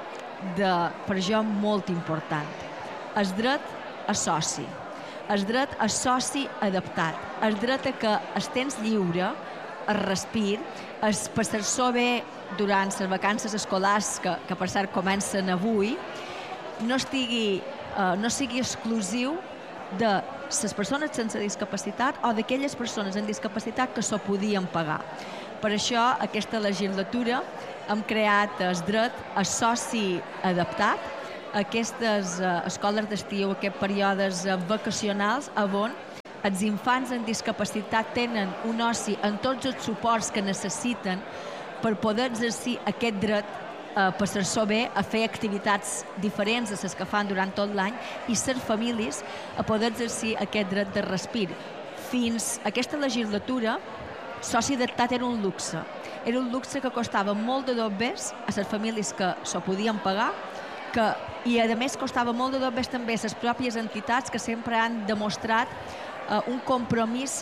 de, per jo, molt important. El dret a soci. El dret a soci adaptat. El dret a que el temps lliure, el respir, el passar-s'ho bé durant les vacances escolars, que, que per cert comencen avui, no, estigui, eh, no sigui exclusiu de les persones sense discapacitat o d'aquelles persones amb discapacitat que s'ho podien pagar. Per això, aquesta legislatura hem creat el dret a soci adaptat, aquestes uh, escoles d'estiu, aquests períodes uh, vacacionals, on els infants amb discapacitat tenen un oci amb tots els suports que necessiten per poder exercir aquest dret a passar-s'ho bé, a fer activitats diferents de les que fan durant tot l'any i ser famílies a poder exercir aquest dret de respir. Fins a aquesta legislatura, soci adaptat era un luxe. Era un luxe que costava molt de dobbers a les famílies que s'ho podien pagar, que, i a més costava molt de dobbers també a les pròpies entitats que sempre han demostrat uh, un compromís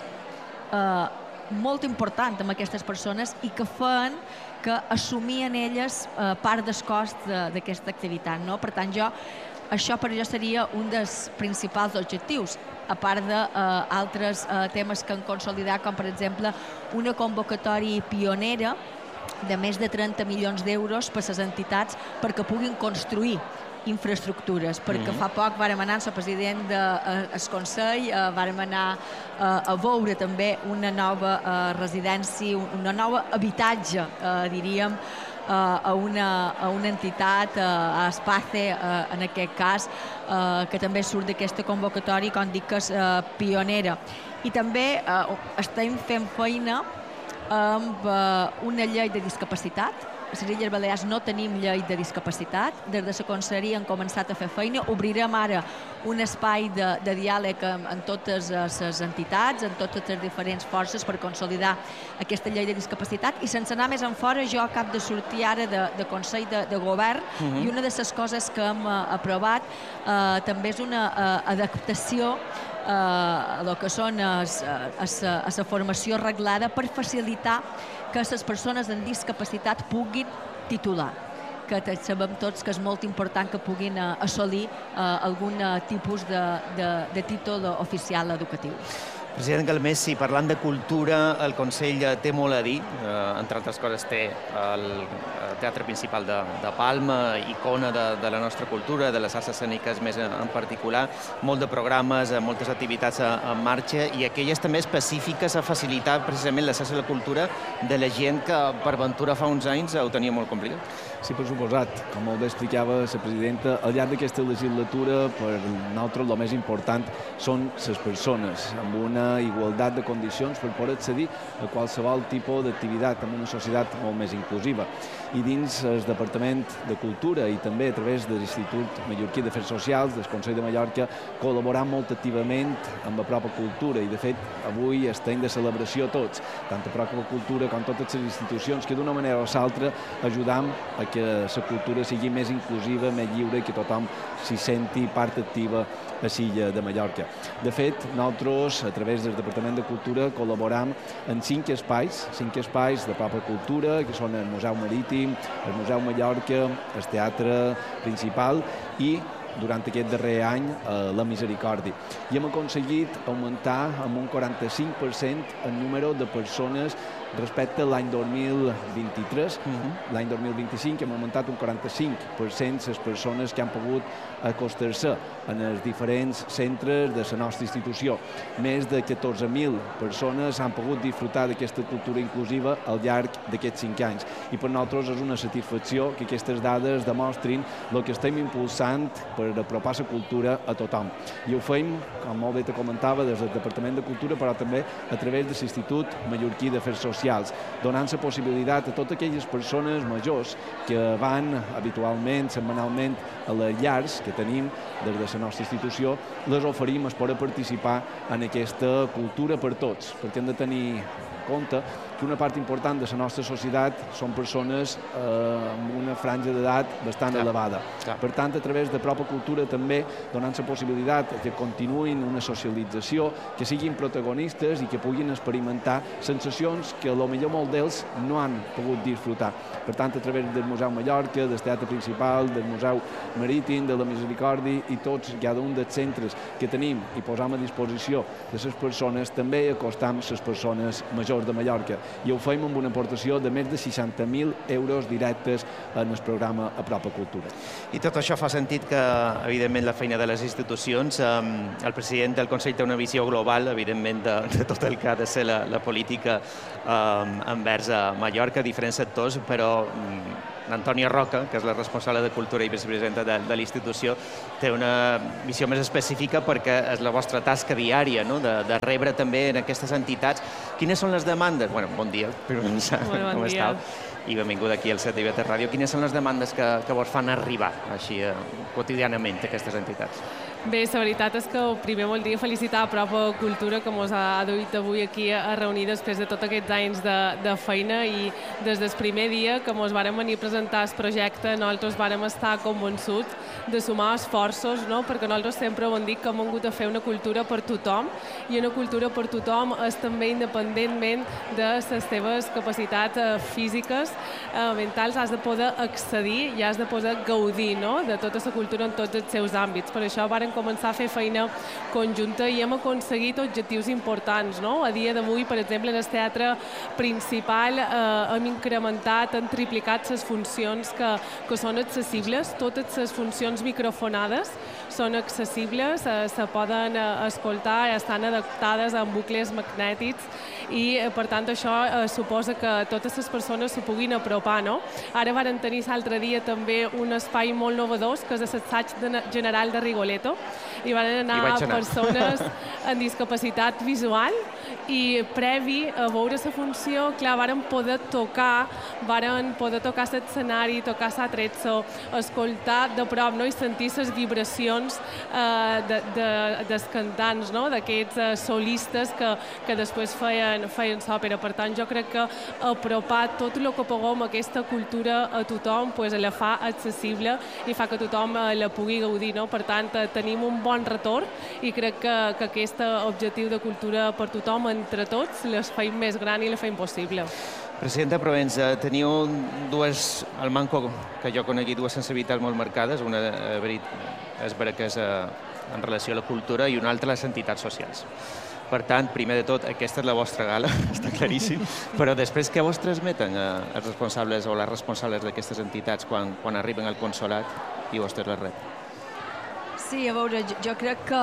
uh, molt important amb aquestes persones i que feien que assumien elles uh, part del cost d'aquesta activitat, no? Per tant, jo, això per jo seria un dels principals objectius, a part d'altres uh, uh, temes que han consolidat, com per exemple una convocatòria pionera de més de trenta milions d'euros per a les entitats perquè puguin construir infraestructures, perquè fa poc vàrem anar amb el president del Consell, vàrem anar a veure també una nova residència, una nova habitatge, diríem, a una, a una entitat, a Espace, en aquest cas, que també surt d'aquesta convocatòria, com dic, que és pionera. I també estem fent feina amb una llei de discapacitat. A les Illes Balears no tenim llei de discapacitat. Des de la conselleria hem començat a fer feina. Obrirem ara un espai de, de diàleg amb, amb totes les entitats, amb totes les diferents forces per consolidar aquesta llei de discapacitat. I sense anar més en fora, jo acabo de sortir ara de, de Consell de, de Govern uh -huh. i una de les coses que hem uh, aprovat uh, també és una uh, adaptació a el que són a la formació reglada per facilitar que les persones amb discapacitat puguin titular, que sabem tots que és molt important que puguin assolir algun tipus de, de, de títol oficial educatiu. President Galmés, si parlant de cultura, el Consell té molt a dir. Eh, entre altres coses té el Teatre Principal de, de Palma, icona de, de la nostra cultura, de les arts escèniques més en particular, molt de programes, moltes activitats en marxa i aquelles també específiques a facilitar precisament l'accés a la cultura de la gent que per ventura fa uns anys ho tenia molt complicat. Sí, per suposat. Com molt bé explicava la presidenta, al llarg d'aquesta legislatura, per nosaltres el més important són les persones, amb una igualtat de condicions per poder accedir a qualsevol tipus d'activitat en una societat molt més inclusiva. I dins el Departament de Cultura i també a través de l'Institut Mallorquí d'Afers Socials, del Consell de Mallorca, col·laborant molt activament amb la pròpia cultura i, de fet, avui estem de celebració tots, tant la pròpia cultura com totes les institucions que d'una manera o l'altra ajudam a que la cultura sigui més inclusiva, més lliure i que tothom s'hi senti part activa a l'illa de Mallorca. De fet, nosaltres, a través del Departament de Cultura, col·laboram en cinc espais, cinc espais de pròpia cultura, que són el Museu Marítim, el Museu Mallorca, el Teatre Principal i durant aquest darrer any la Misericòrdia. I hem aconseguit augmentar amb un quaranta-cinc per cent el número de persones respecte a l'any dos mil vint-i-tres. Uh-huh. L'any dos mil vint-i-cinc hem augmentat un quaranta-cinc per cent les persones que han pogut acostar-se en els diferents centres de la nostra institució. Més de catorze mil persones han pogut disfrutar d'aquesta cultura inclusiva al llarg d'aquests cinc anys. I per nosaltres és una satisfacció que aquestes dades demostrin el que estem impulsant per per apropar la cultura a tothom. I ho fem, com molt bé te comentava, des del Departament de Cultura, però també a través de l'Institut Mallorquí d'Afers Socials, donant la possibilitat a totes aquelles persones majors que van habitualment, setmanalment, a les llars que tenim des de la nostra institució, les oferim per a participar en aquesta cultura per tots, perquè hem de tenir compte que una part important de la nostra societat són persones eh, amb una franja d'edat bastant clar, elevada. Clar. Per tant, a través de Propa Cultura també donant la possibilitat que continuïn una socialització, que siguin protagonistes i que puguin experimentar sensacions que potser molts d'ells no han pogut disfrutar. Per tant, a través del Museu Mallorca, del Teatre Principal, del Museu Marítim, de la Misericòrdia i tots, cada un dels centres que tenim i posam a disposició de les persones, també acostam les persones majors de Mallorca. I ho fem amb una aportació de més de seixanta mil euros directes en el programa Apropa Cultura. I tot això fa sentit que, evidentment, la feina de les institucions, eh, el president del Consell té una visió global, evidentment, de, de tot el que ha de ser la, la política eh, envers a Mallorca, diferents sectors, però l'Antònia Roca, que és la responsable de Cultura i vicepresidenta de, de l'institució, té una visió més específica perquè és la vostra tasca diària, no? de, de rebre també en aquestes entitats. Quines són les demandes? Bueno, bon dia, per començar. Bueno, bon com dia. estàu? I benvinguda aquí al set de I V T Ràdio. Quines són les demandes que, que vos fan arribar així eh, quotidianament aquestes entitats? Bé, la veritat és que primer voldria felicitar a Propa Cultura que ens ha duit avui aquí a reunir després de tots aquests anys de, de feina i des del primer dia que ens vàrem venir a presentar el projecte nosaltres vàrem estar convençuts de sumar esforços, no? Perquè nosaltres sempre ho hem dit que hem vingut a fer una cultura per tothom i una cultura per tothom és també independentment de les teves capacitats eh, físiques, eh, mentals, has de poder accedir i has de poder gaudir, no? De tota la cultura en tots els seus àmbits. Per això vàrem començar a fer feina conjunta i hem aconseguit objectius importants, no? A dia d'avui, per exemple, en el Teatre Principal eh, hem incrementat, hem triplicat les funcions que, que són accessibles, totes les funcions microfonades són accessibles, eh, se poden eh, escoltar, estan adaptades amb bucles magnètics i, eh, per tant, això eh, suposa que totes les persones s'ho puguin apropar, no? Ara varen tenir l'altre dia també un espai molt novedós, que és l'assaig general de Rigoletto, i van anar, anar persones amb discapacitat visual i previ a veure la funció, clar, varen poder tocar, varen poder tocar l'escenari, tocar l'attrezzo, escoltar de prop, no? I sentir les vibracions eh, de, de, dels cantants, no? D'aquests eh, solistes que, que després feien, feien l'òpera. Per tant, jo crec que apropar tot el que puguem aquesta cultura a tothom pues, la fa accessible i fa que tothom eh, la pugui gaudir, no? Per tant, eh, tenim un bon retorn i crec que, que aquest objectiu de cultura per tothom entre tots les feim més gran i la feim possible. Presidenta Provença, teniu dues, al Manco, que jo conegui, dues sensibilitats molt marcades, una és vera que és en relació a la cultura i una altra les entitats socials. Per tant, primer de tot, aquesta és la vostra gala, està claríssim, però després què vos transmeten els responsables o les responsables d'aquestes entitats quan, quan arriben al consolat i vostès les rep? Sí, a veure, jo, jo crec que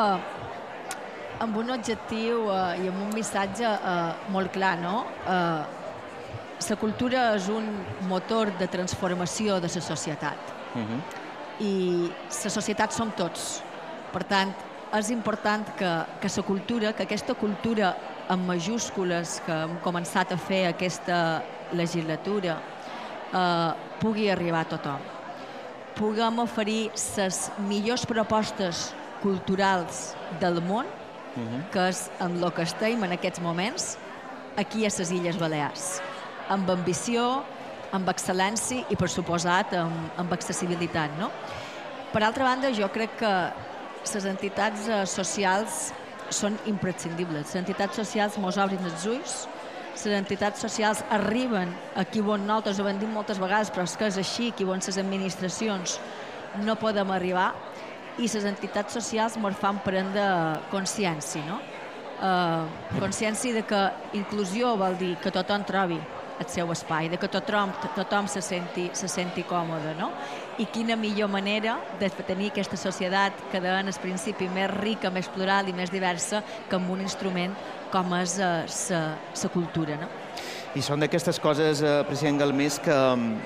amb un objectiu eh, i amb un missatge eh, molt clar, no? Eh, la cultura és un motor de transformació de la societat. Uh-huh. I la societat som tots. Per tant, és important que, que la cultura, que aquesta cultura en majúscules que hem començat a fer aquesta legislatura eh, pugui arribar a tothom. Puguem oferir les millors propostes culturals del món, uh-huh. que és en el que estem en aquests moments, aquí a les Illes Balears. Amb ambició, amb excel·lència i, per suposat, amb, amb accessibilitat. No? Per altra banda, jo crec que les entitats socials són imprescindibles. Les entitats socials mos obrin els ulls, les entitats socials arriben aquí on nosaltres ho hem dit moltes vegades, però és que és així, aquí on les administracions no podem arribar, i les entitats socials ens fan prendre consciència, no? Eh, consciència de que inclusió vol dir que tothom trobi el seu espai, de que tothom, tothom se senti, se senti còmode, no? I quina millor manera de tenir aquesta societat que deien al principi més rica, més plural i més diversa que amb un instrument com és la cultura, no? I són d'aquestes coses, eh, president Galmés, que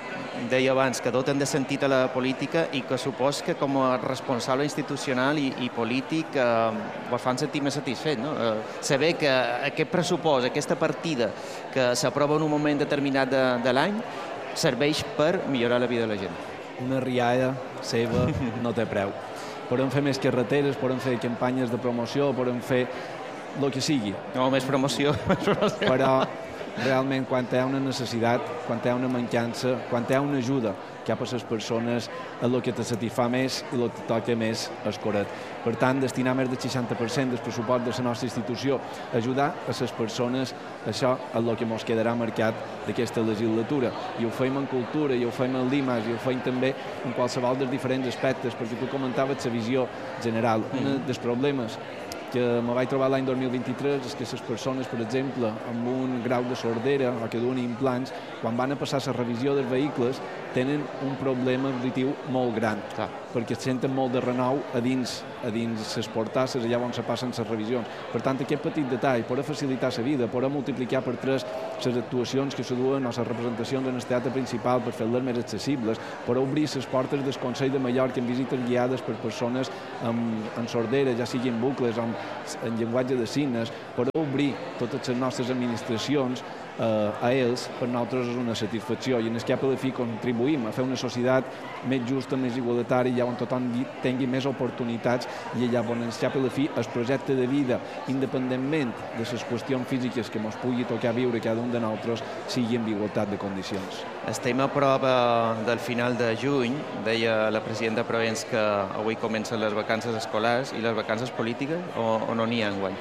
deia abans, que doten de sentit a la política i que supos que com a responsable institucional i, i polític eh, vos fan sentir més satisfet, no? Eh, saber que aquest pressupost, aquesta partida que s'aprova en un moment determinat de, de l'any, serveix per millorar la vida de la gent. Una rialla seva no té preu. Podem fer més carreteres, podem fer campanyes de promoció, podem fer el que sigui. No, més promoció. Però realment quan hi ha una necessitat, quan hi ha una mancança, quan hi ha una ajuda cap a les persones, el que te satisfà més i el que toca més és correcte. Per tant, destinar més del seixanta per cent del pressupost de la nostra institució a ajudar a les persones, això és el que ens quedarà marcat d'aquesta legislatura. I ho fem en cultura, i ho fem en l'I M A S, i ho fem també en qualsevol dels diferents aspectes, perquè tu comentaves la visió general. Un dels problemes que me vaig trobar l'any dos mil vint-i-tres és que les persones, per exemple, amb un grau de sordera o que duen implants, quan van a passar la revisió dels vehicles, tenen un problema auditiu molt gran, clar, perquè es senten molt de renou a dins, a dins les portasses, allà on se passen les revisions. Per tant, aquest petit detall podrà facilitar la vida, podrà multiplicar per tres les actuacions que se duen o les representacions en el teatre principal per fer-les més accessibles, podrà obrir les portes del Consell de Mallorca en visites guiades per persones amb, amb sordera, ja sigui en bucles o en, en llenguatge de signes, podrà obrir totes les nostres administracions eh, a ells. Per nosaltres és una satisfacció i en el cap a la fi contribuïm a fer una societat més justa, més igualitària, allà on tothom tingui més oportunitats i allà on en el cap a la fi el projecte de vida, independentment de les qüestions físiques que ens pugui tocar viure cada un de nosaltres, sigui en igualtat de condicions. Estem a prova del final de juny. Deia la presidenta Provenç que avui comencen les vacances escolars i les vacances polítiques, o, o no n'hi ha enguany?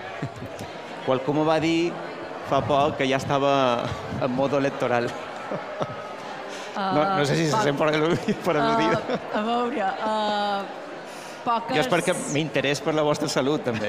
Qualcú m'ho va dir fa poc que ja estava en modo electoral. No, no sé si se sent per al·ludida. Uh, a veure, uh, poques... Jo és perquè m'interès per la vostra salut, també.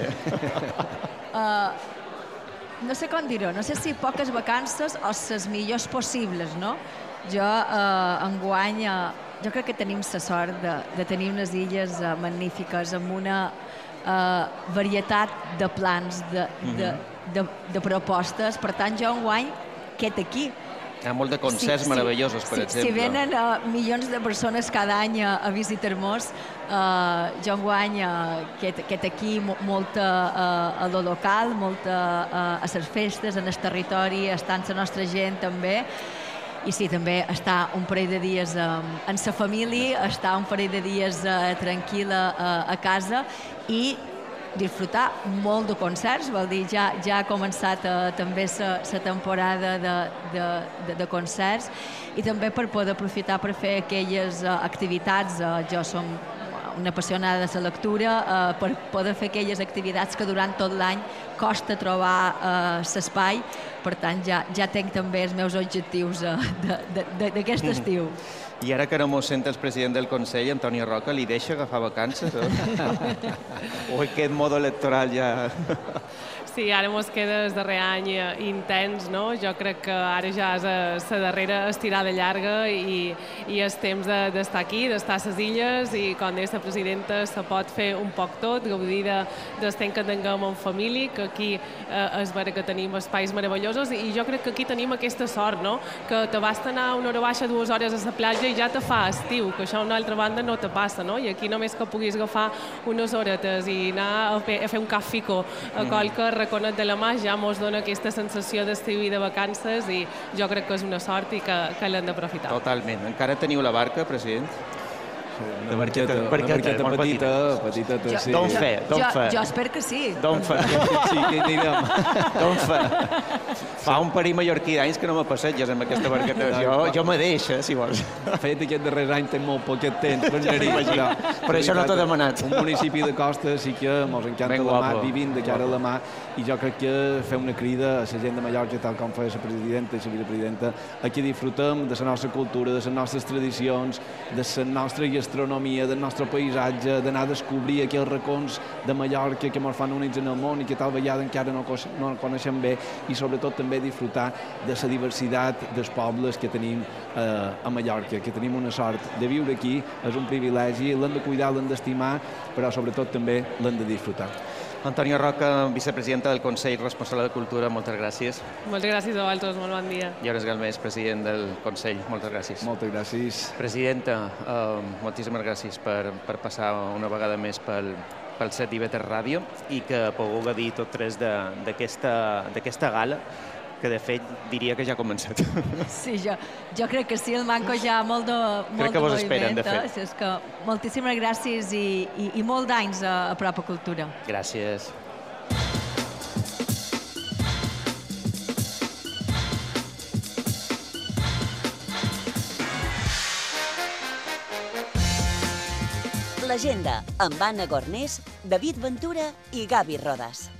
Uh, no sé com dir-ho, no sé si poques vacances o les millors possibles, no? Jo, uh, enguany, uh, jo crec que tenim la sort de, de tenir unes illes uh, magnífiques amb una uh, varietat de plans, de, de, de, de propostes. Per tant, jo enguany quedo aquí. Hi ha molt de concerts sí, meravellosos, per sí, exemple. Si venen uh, milions de persones cada any a, a visitar-nos, uh, jo enguany uh, quedo aquí molta uh, a lo local, molta uh, a les festes, en el territori, estant la nostra gent també. I sí, també estar un parell de dies um, en sa família, estar un parell de dies uh, tranquil·la uh, a casa i disfrutar molt de concerts, vol dir, ja, ja ha començat uh, també la temporada de, de, de, de concerts i també per poder aprofitar per fer aquelles uh, activitats. Uh, jo som una apassionada de la lectura, uh, per poder fer aquelles activitats que durant tot l'any costa trobar l'espai. Uh, per tant, ja, ja tinc també els meus objectius uh, d'aquest estiu. I ara que no m'ho sent el president del Consell, Antoni Roca, li deixa agafar vacances? O, o aquest modo electoral ja... Sí, ara mos queda el darrer any intens, no? Jo crec que ara ja és la darrera estirada llarga i, i és temps d'estar aquí, d'estar a les illes i, com deia la presidenta, se pot fer un poc tot, gaudir de, del temps que tinguem en família, que aquí eh, és vera que tenim espais meravellosos i jo crec que aquí tenim aquesta sort, no? Que te vas anar una hora baixa dues hores a la platja i ja te fa estiu, que això a una altra banda no te passa, no? I aquí només que puguis agafar unes horetes i anar a fer, a fer un càfico a qualque raconet de la mà ja mos dona aquesta sensació d'estiu i de vacances i jo crec que és una sort i que, que l'hem d'aprofitar. Totalment. Encara teniu la barca, president? Una barqueta, una barqueta petita, petita, petita, sí. D'on fe, d'on fe. Jo espero que sí. D'on fe. Sí, que anirem. D'on fe. Fa un parell mallorquí d'anys que no me passeges amb aquesta barqueta. Jo, jo me deixa, si vols. Fet aquest darrer any té molt poquet temps per anar-hi. Però, però això no t'ho he demanat. Un municipi de costa sí que mos encanta la mar, vivint de cara a la mar, i jo crec que fer una crida a la gent de Mallorca, tal com feia la presidenta i la vicepresidenta, aquí disfrutem de la nostra cultura, de les nostres tradicions, de la nostra gastronomia, del nostre paisatge, d'anar a descobrir aquells racons de Mallorca que ens fan units en el món i que tal vegada encara no, no coneixem bé, i sobretot també disfrutar de la diversitat dels pobles que tenim eh, a Mallorca, que tenim una sort de viure aquí, és un privilegi, l'hem de cuidar, l'hem d'estimar, però sobretot també l'hem de disfrutar. Antònia Roca, vicepresidenta del Consell Responsable de Cultura, moltes gràcies. Moltes gràcies a vosaltres, molt bon dia. I Ores Galmés, president del Consell, moltes gràcies. Moltes gràcies. Presidenta, uh, moltíssimes gràcies per, per passar una vegada més pel, pel set d'I V tres Ràdio i que pugueu gaudir tot tres d'aquesta gala, que de fet diria que ja ha començat. Sí, jo, jo crec que sí, el manco ja molt de, molt crec que vos de esperen, de fet. Eh? És que moltíssimes gràcies i, i, i molt d'anys a, a Propa Cultura. Gràcies. L'Agenda, amb Anna Gornés, David Ventura i Gavi Rodas.